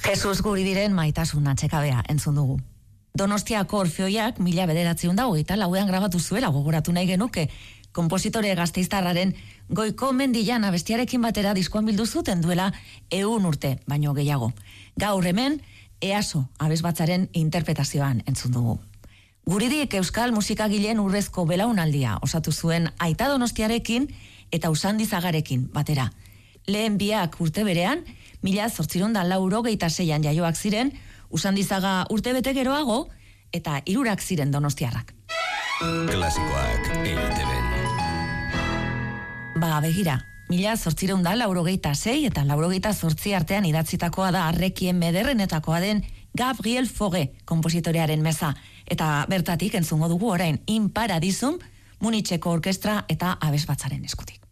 Jesus guri diren maitasun atxekabea entzun dugu. Donostiako Orfeoiak 1924 grabatu zuela gogoratu nahi genuke, konpositore gasteiztarraren Goiko Mendilan abestiarekin batera diskoan bildu zuten duela 100 urte, baino gehiago. Gaur hemen, EASO abesbatzaren interpretazioan entzun dugu. Guridik euskal musikagileen urrezko belaunaldia osatu zuen Aita Donostiarekin eta Usandizagarekin batera. Lehen biak urte berean, 1886an jaioak ziren, Usandizaga urte bete geroago eta 3 ziren donostiarrak. Klasikoak EITB-n. Begira, 1886 eta 88 artean idatzitakoa da Arrekien mederrenetakoa den Gabriel Fauré konpositorearen meza, eta bertatik entzungo dugu orain In Paradisum, Munitzeko orkestra eta abesbatzaren eskutik.